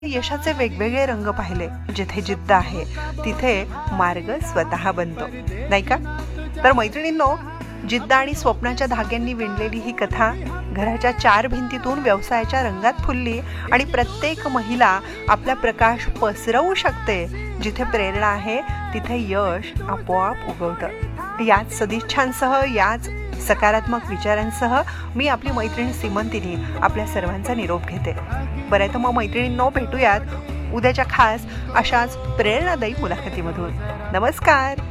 यशाचे वेगवेगळे रंग पाहिले. जिथे जिद्द आहे तिथे मार्ग स्वतः बनतो, नाही का? तर मैत्रिणींनो, जिद्द आणि स्वप्नाच्या धाग्यांनी विणलेली ही कथा घराच्या 4 भिंतीतून व्यवसायाच्या रंगात फुलली आणि प्रत्येक महिला आपला प्रकाश पसरवू शकते. जिथे प्रेरणा आहे तिथे यश आपोआप उगवतं. याच सदिच्छांसह, याच सकारात्मक विचारांसह मी आपली मैत्रीण सीमंतिनी आपल्या सर्वांचा निरोप घेते. बरं, तर मग मैत्रिणींनो, भेटूयात उद्याच्या खास अशाच प्रेरणादायी मुलाखतीमधून. नमस्कार.